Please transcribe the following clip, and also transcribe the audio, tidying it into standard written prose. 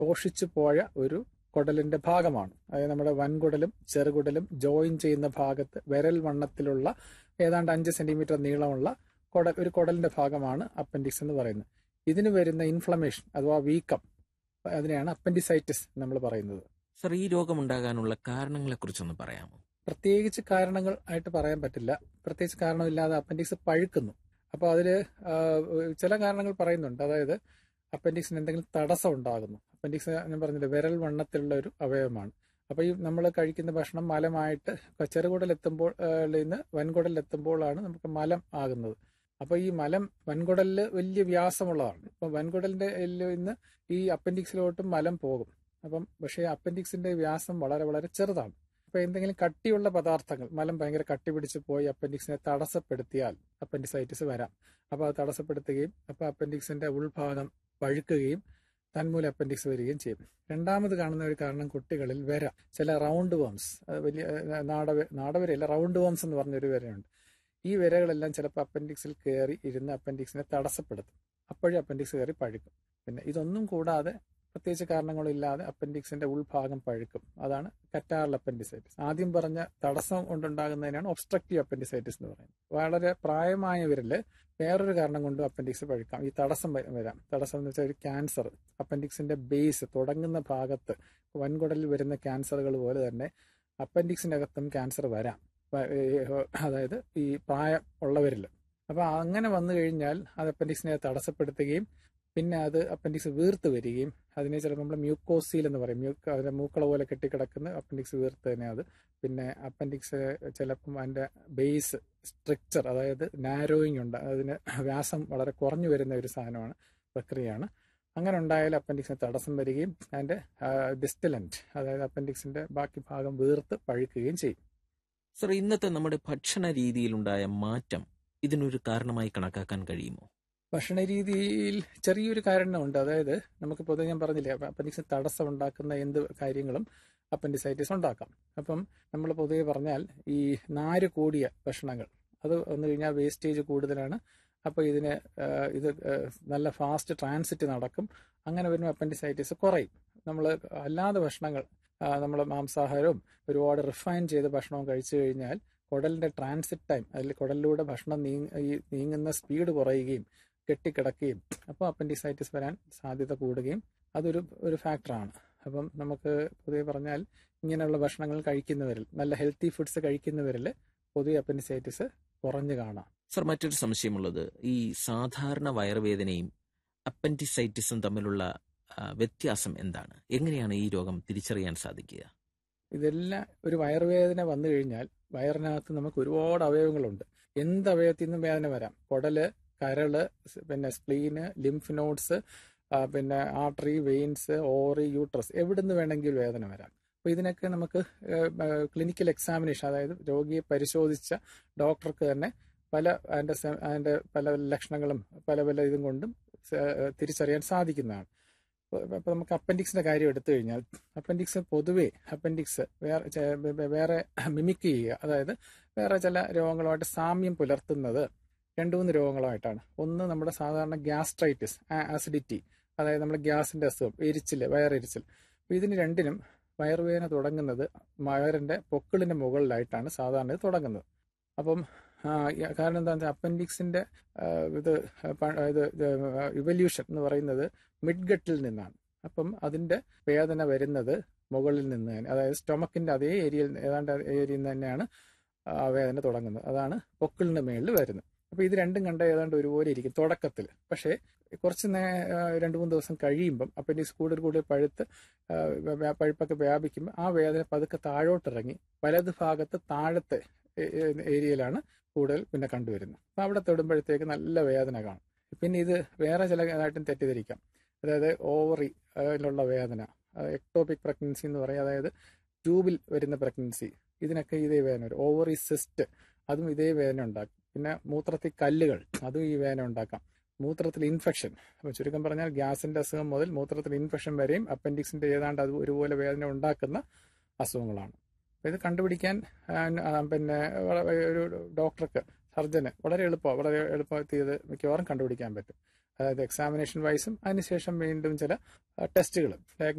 പോഷിച്ചു പോയ ഒരു കുടലിന്റെ ഭാഗമാണ്. അതായത് നമ്മുടെ വൻകുടലും ചെറുകുടലും ജോയിൻ ചെയ്യുന്ന ഭാഗത്ത് വിരൽ വണ്ണത്തിലുള്ള ഏതാണ്ട് 5 സെന്റിമീറ്റർ നീളമുള്ള ഒരു കുടലിന്റെ ഭാഗമാണ് അപ്പൻഡിക്സ് എന്ന് പറയുന്നത്. ഇതിന് വരുന്ന ഇൻഫ്ലമേഷൻ അഥവാ വീക്കം, അതിനെയാണ് അപ്പൻഡിസൈറ്റിസ് നമ്മൾ പറയുന്നത്. സർ, ഈ രോഗം ഉണ്ടാകാനുള്ള കാരണങ്ങളെ കുറിച്ചൊന്ന് പറയാമോ? പ്രത്യേകിച്ച് കാരണങ്ങൾ ആയിട്ട് പറയാൻ പറ്റില്ല. പ്രത്യേകിച്ച് കാരണമില്ലാതെ അപ്പൻഡിക്സ് പഴുക്കുന്നു. അപ്പോൾ അതില് ചില കാരണങ്ങൾ പറയുന്നുണ്ട്. അതായത് അപ്പൻഡിക്സിന് എന്തെങ്കിലും തടസ്സം ഉണ്ടാകുന്നു. അപ്പൻഡിക്സ് ഞാൻ പറഞ്ഞില്ല, വിരൽ വണ്ണത്തിലുള്ള ഒരു അവയവമാണ്. അപ്പൊ ഈ നമ്മൾ കഴിക്കുന്ന ഭക്ഷണം മലമായിട്ട് ചെറുകുടലെത്തുമ്പോൾ നിന്ന് വൻകുടലിലെത്തുമ്പോഴാണ് നമുക്ക് മലം ആകുന്നത്. അപ്പൊ ഈ മലം വൻകുടലില് വലിയ വ്യാസമുള്ളതാണ്. അപ്പൊ വൻകുടലിന്റെ നിന്ന് ഈ അപ്പൻഡിക്സിലോട്ടും മലം പോകും. പക്ഷേ അപ്പൻഡിക്സിന്റെ വ്യാസം വളരെ വളരെ ചെറുതാണ്. അപ്പൊ എന്തെങ്കിലും കട്ടിയുള്ള പദാർത്ഥങ്ങൾ, മലം ഭയങ്കര കട്ടി പിടിച്ച് പോയി അപ്പൻഡിക്സിനെ തടസ്സപ്പെടുത്തിയാൽ അപ്പൻഡിസൈറ്റിസ് വരാം. അപ്പൊ അത് തടസ്സപ്പെടുത്തുകയും അപ്പൊ അപ്പൻഡിക്സിന്റെ ഉൾഭാഗം പഴുക്കുകയും തന്മൂലം അപ്പൻഡിക്സ് വരികയും ചെയ്യും. രണ്ടാമത് കാണുന്ന ഒരു കാരണം കുട്ടികളിൽ ചില റൗണ്ട് വേംസ്, വലിയ നാടവരയല്ല, റൗണ്ട് വേംസ് എന്ന് പറഞ്ഞൊരു വരയുണ്ട്. ഈ വരകളെല്ലാം ചിലപ്പോൾ അപ്പൻഡിക്സിൽ കയറി ഇരുന്ന് അപ്പൻഡിക്സിനെ തടസ്സപ്പെടുത്തും. അപ്പോഴും അപ്പൻഡിക്സ് കയറി പഴുക്കും. പിന്നെ ഇതൊന്നും കൂടാതെ പ്രത്യേകിച്ച് കാരണങ്ങളില്ലാതെ അപ്പൻഡിക്സിന്റെ ഉൾഭാഗം പഴുക്കും. അതാണ് കറ്റാറൽ അപ്പൻഡിസൈറ്റിസ്. ആദ്യം പറഞ്ഞ തടസ്സം കൊണ്ടുണ്ടാകുന്നതിനാണ് ഒബ്സ്ട്രക്റ്റീവ് അപ്പൻഡിസൈറ്റിസ് എന്ന് പറയുന്നത്. വളരെ പ്രായമായവരിൽ വേറൊരു കാരണം കൊണ്ട് അപ്പൻഡിക്സ് പഴുക്കാം. ഈ തടസ്സം വരാം. തടസ്സം എന്ന് വെച്ചാൽ ഒരു ക്യാൻസർ, അപ്പൻഡിക്സിന്റെ ബേസ് തുടങ്ങുന്ന ഭാഗത്ത് വൻകുടലിൽ വരുന്ന ക്യാൻസറുകൾ പോലെ തന്നെ അപ്പൻഡിക്സിനകത്തും ക്യാൻസർ വരാം. അതായത് ഈ പ്രായം ഉള്ളവരിൽ. അപ്പൊ അങ്ങനെ വന്നു കഴിഞ്ഞാൽ അത് അപ്പൻഡിക്സിനെ തടസ്സപ്പെടുത്തുകയും പിന്നെ അത് അപ്പൻഡിക്സ് വീർത്ത് വരികയും അതിനെ ചിലപ്പോൾ നമ്മൾ മ്യൂക്കോസീൽ എന്ന് പറയും. അതിന്റെ മൂക്കള പോലെ കെട്ടിക്കിടക്കുന്ന അപ്പൻഡിക്സ് വീർത്ത് തന്നെ അത്. പിന്നെ അപ്പൻഡിക്സ് ചിലപ്പം അതിന്റെ ബേസ് സ്ട്രക്ചർ, അതായത് നാരോയിങ് ഉണ്ട്, അതിന് വ്യാസം വളരെ കുറഞ്ഞു വരുന്ന ഒരു സാധനമാണ്, പ്രക്രിയയാണ്. അങ്ങനെ ഉണ്ടായാൽ അപ്പൻഡിക്സിന് തടസ്സം വരികയും അതിന്റെ ഡിസ്റ്റലന്റ്, അതായത് അപ്പൻഡിക്സിന്റെ ബാക്കി ഭാഗം വീർത്ത് പഴുക്കുകയും ചെയ്യും. സർ, ഇന്നത്തെ നമ്മുടെ ഭക്ഷണ രീതിയിലുണ്ടായ മാറ്റം ഇതിനൊരു കാരണമായി കണക്കാക്കാൻ കഴിയുമോ? ഭക്ഷണ രീതിയിൽ ചെറിയൊരു കാരണമുണ്ട്. അതായത് നമുക്ക് പൊതുവെ ഞാൻ പറഞ്ഞില്ലേ, അപ്പൻഡിക്സിന് തടസ്സം ഉണ്ടാക്കുന്ന എന്ത് കാര്യങ്ങളും അപ്പൻഡിസൈറ്റിസ് ഉണ്ടാക്കാം. അപ്പം നമ്മൾ പൊതുവെ പറഞ്ഞാൽ ഈ നാര് കൂടിയ ഭക്ഷണങ്ങൾ അത് വന്നു കഴിഞ്ഞാൽ വേസ്റ്റേജ് കൂടുതലാണ്. അപ്പോൾ ഇത് നല്ല ഫാസ്റ്റ് ട്രാൻസിറ്റ് നടക്കും. അങ്ങനെ വരുമ്പോൾ അപ്പൻഡിസൈറ്റിസ് കുറയും. നമ്മൾ അല്ലാതെ ഭക്ഷണങ്ങൾ, നമ്മൾ മാംസാഹാരവും ഒരുപാട് റിഫൈൻ ചെയ്ത ഭക്ഷണവും കഴിച്ചു കഴിഞ്ഞാൽ കുടലിന്റെ ട്രാൻസിറ്റ് ടൈം, അതിൽ കുടലിലൂടെ ഭക്ഷണം നീങ്ങുന്ന സ്പീഡ് കുറയുകയും കെട്ടിക്കിടക്കുകയും അപ്പോൾ അപ്പൻഡിസൈറ്റിസ് വരാൻ സാധ്യത കൂടുകയും അതൊരു ഫാക്ടറാണ്. അപ്പം നമുക്ക് പൊതുവെ പറഞ്ഞാൽ ഇങ്ങനെയുള്ള ഭക്ഷണങ്ങൾ കഴിക്കുന്നവരിൽ, നല്ല ഹെൽത്തി ഫുഡ്സ് കഴിക്കുന്നവരിൽ പൊതുവെ അപ്പൻഡിസൈറ്റിസ് കുറഞ്ഞു കാണാം. സർ, മറ്റൊരു സംശയമുള്ളത്, ഈ സാധാരണ വയറുവേദനയും അപ്പൻഡിസൈറ്റിസും തമ്മിലുള്ള വ്യത്യാസം എന്താണ്? എങ്ങനെയാണ് ഈ രോഗം തിരിച്ചറിയാൻ സാധിക്കുക? ഇതെല്ലാം ഒരു വയറുവേദന വന്നു കഴിഞ്ഞാൽ വയറിനകത്ത് നമുക്ക് ഒരുപാട് അവയവങ്ങളുണ്ട്. എന്ത് അവയവത്തിൽ നിന്നും വേദന വരാം. കുടല്, കരള്, പിന്നെ സ്പ്ലീന്, ലിംഫ് നോഡ്സ്, പിന്നെ ആർട്ടറി, വെയിൻസ്, ഓറി, യൂട്രസ്, എവിടുന്ന് വേണമെങ്കിലും വേദന വരാം. അപ്പോൾ ഇതിനൊക്കെ നമുക്ക് ക്ലിനിക്കൽ എക്സാമിനേഷൻ, അതായത് രോഗിയെ പരിശോധിച്ച ഡോക്ടർക്ക് തന്നെ അതിന്റെ പല ലക്ഷണങ്ങളും പല ഇതും കൊണ്ടും തിരിച്ചറിയാൻ സാധിക്കുന്നതാണ്. അപ്പൊ നമുക്ക് അപ്പൻഡിക്സിന്റെ കാര്യം എടുത്തു കഴിഞ്ഞാൽ, അപ്പൻഡിക്സ് പൊതുവെ വേറെ മിമിക് ചെയ്യുക, അതായത് വേറെ ചില രോഗങ്ങളുമായിട്ട് സാമ്യം പുലർത്തുന്നത് 2-3 രോഗങ്ങളുമായിട്ടാണ്. ഒന്ന് നമ്മുടെ സാധാരണ ഗ്യാസ്ട്രൈറ്റിസ്, ആസിഡിറ്റി, അതായത് നമ്മുടെ ഗ്യാസിന്റെ അസുഖം, വയറെരിച്ചിൽ. അപ്പൊ ഇതിന് രണ്ടിനും വയറുവേദന തുടങ്ങുന്നത് വയറിന്റെ പൊക്കിളിന്റെ മുകളിലായിട്ടാണ് സാധാരണ ഇത് തുടങ്ങുന്നത്. അപ്പം കാരണം എന്താണെന്ന് വെച്ചാൽ അപ്പൻഡിക്സിന്റെ ഇവല്യൂഷൻ എന്ന് പറയുന്നത് മിഡ്ഗട്ടിൽ നിന്നാണ്. അപ്പം അതിന്റെ വേദന വരുന്നത് മുകളിൽ നിന്ന് തന്നെ, അതായത് സ്റ്റൊമക്കിന്റെ അതേ ഏരിയയിൽ തന്നെയാണ് വേദന തുടങ്ങുന്നത്. അതാണ് പൊക്കിളിന്റെ മേളിൽ വരുന്നത്. അപ്പൊ ഇത് രണ്ടും കണ്ട ഏതാണ്ട് ഒരുപോലെ ഇരിക്കും തുടക്കത്തിൽ. പക്ഷേ കുറച്ച് 2-3 ദിവസം കഴിയുമ്പം അപ്പൻഡിക്സ് കൂടുതൽ പഴുപ്പൊക്കെ വ്യാപിക്കുമ്പോൾ ആ വേദന പതുക്കെ താഴോട്ടിറങ്ങി വലത് ഭാഗത്ത് താഴത്തെ ഏരിയയിലാണ് കൂടുതൽ പിന്നെ കണ്ടുവരുന്നത്. അപ്പൊ അവിടെ തൊടുമ്പോഴത്തേക്ക് നല്ല വേദന കാണും. പിന്നെ ഇത് വേറെ ചിലതായിട്ടും തെറ്റിദ്ധരിക്കാം. അതായത് ഓവറിയിലുള്ള വേദന, എക്ടോപിക് പ്രഗ്നൻസി എന്ന് പറയും, അതായത് ട്യൂബിൽ വരുന്ന പ്രഗ്നൻസി, ഇതിനൊക്കെ ഇതേ വേദന വരും. ഓവറി സിസ്റ്റ്, അതും ഇതേ വേദന ഉണ്ടാക്കും. പിന്നെ മൂത്രത്തിൽ കല്ലുകൾ, അതും ഈ വേദന ഉണ്ടാക്കാം. മൂത്രത്തിൽ ഇൻഫെക്ഷൻ, അപ്പോൾ ചുരുക്കം പറഞ്ഞാൽ ഗ്യാസിന്റെ അസുഖം മുതൽ മൂത്രത്തിൽ ഇൻഫെക്ഷൻ വരെയും അപ്പൻഡിക്സിന്റെ ഏതാണ്ട് അത് ഒരുപോലെ വേദന ഉണ്ടാക്കുന്ന അസുഖങ്ങളാണ്. അപ്പോൾ ഇത് കണ്ടുപിടിക്കാൻ പിന്നെ ഒരു ഡോക്ടർക്ക്, സർജന് വളരെ എളുപ്പത്തിൽ ഇത് മിക്കവാറും കണ്ടുപിടിക്കാൻ പറ്റും. അതായത് എക്സാമിനേഷൻ വൈസും അതിനുശേഷം വീണ്ടും ചില ടെസ്റ്റുകളും